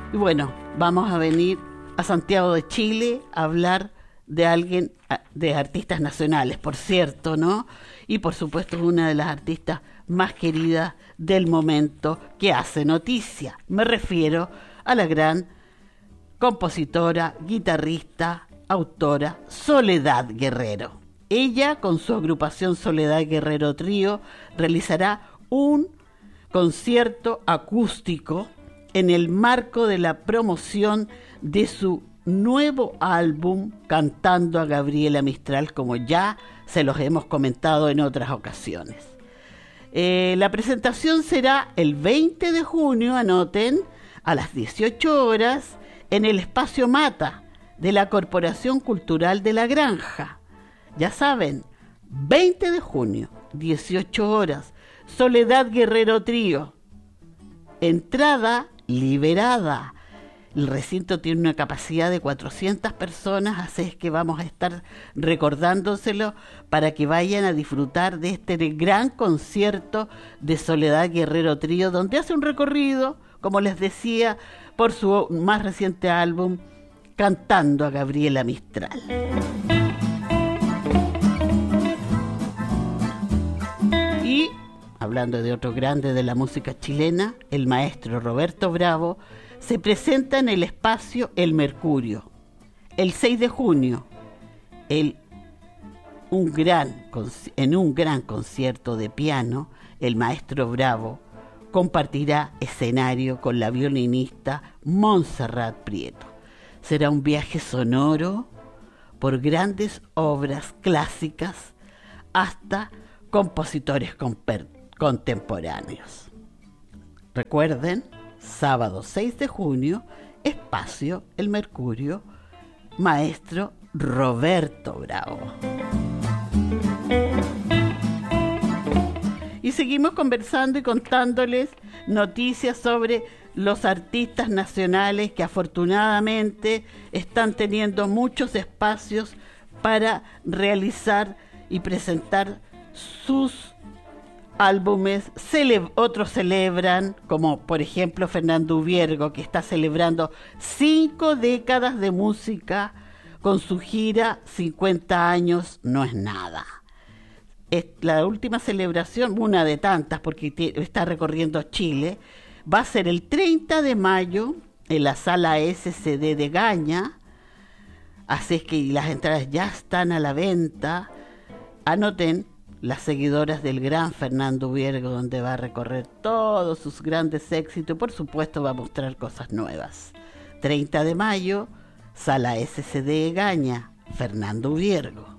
Y bueno, vamos a venir a Santiago de Chile a hablar de alguien, de artistas nacionales, por cierto, ¿no? Y por supuesto es una de las artistas más queridas del momento que hace noticia. Me refiero a la gran compositora, guitarrista, autora Soledad Guerrero. Ella, con su agrupación Soledad Guerrero Trío, realizará un concierto acústico en el marco de la promoción de su nuevo álbum Cantando a Gabriela Mistral, como ya se los hemos comentado en otras ocasiones. La presentación será el 20 de junio, anoten, a las 18 horas, en el Espacio Mata de la Corporación Cultural de la Granja. Ya saben, 20 de junio, 18 horas, Soledad Guerrero Trío. Entrada liberada. El recinto tiene una capacidad de 400 personas, así es que vamos a estar recordándoselo para que vayan a disfrutar de este gran concierto de Soledad Guerrero Trío, donde hace un recorrido, como les decía, por su más reciente álbum, Cantando a Gabriela Mistral. Y, hablando de otro grande de la música chilena, el maestro Roberto Bravo, se presenta en el espacio El Mercurio, el 6 de junio, en un gran concierto de piano. El maestro Bravo compartirá escenario con la violinista Montserrat Prieto. Será un viaje sonoro por grandes obras clásicas hasta compositores contemporáneos. Recuerden, sábado 6 de junio, espacio El Mercurio, maestro Roberto Bravo. Y seguimos conversando y contándoles noticias sobre los artistas nacionales que afortunadamente están teniendo muchos espacios para realizar y presentar sus álbumes. Otros celebran, como por ejemplo Fernando Ubiergo, que está celebrando 5 décadas de música con su gira 50 años no es nada. Es la última celebración, una de tantas, porque está recorriendo Chile, va a ser el 30 de mayo en la sala SCD de Gaña, así es que las entradas ya están a la venta. Anoten, las seguidoras del gran Fernando Ubiergo, donde va a recorrer todos sus grandes éxitos y por supuesto va a mostrar cosas nuevas. 30 de mayo, sala SCD de Gaña, Fernando Ubiergo.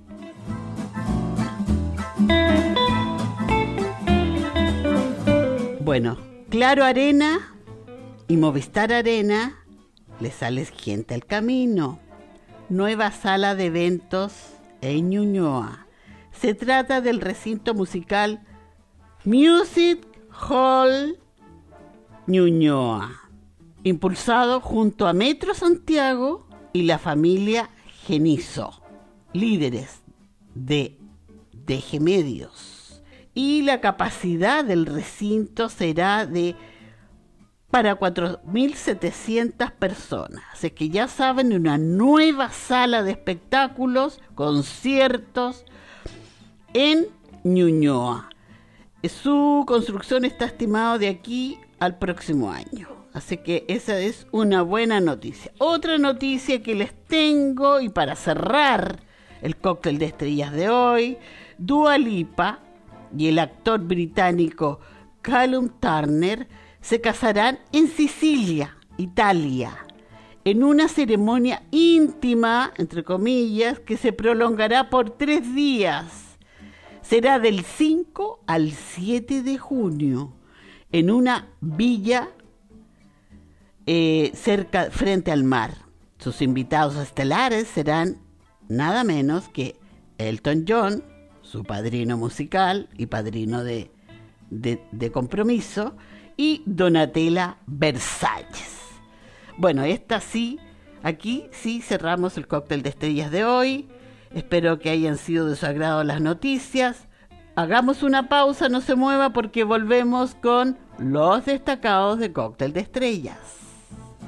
Bueno, Claro Arena y Movistar Arena, le sale gente al camino. Nueva sala de eventos en Ñuñoa. Se trata del recinto musical Music Hall Ñuñoa, impulsado junto a Metro Santiago y la familia Genizo, líderes de DG Medios. Y la capacidad del recinto será para 4.700 personas. Así que ya saben, una nueva sala de espectáculos, conciertos en Ñuñoa. Su construcción está estimada de aquí al próximo año. Así que esa es una buena noticia. Otra noticia que les tengo, y para cerrar el cóctel de estrellas de hoy, Dua Lipa y el actor británico Callum Turner se casarán en Sicilia, Italia, en una ceremonia íntima, entre comillas, que se prolongará por 3 días. Será del 5 al 7 de junio, en una villa frente al mar. Sus invitados estelares serán nada menos que Elton John, su padrino musical y padrino de compromiso, y Donatella Versalles. Bueno, aquí sí cerramos el cóctel de estrellas de hoy. Espero que hayan sido de su agrado las noticias. Hagamos una pausa, no se mueva porque volvemos con los destacados de Cóctel de Estrellas.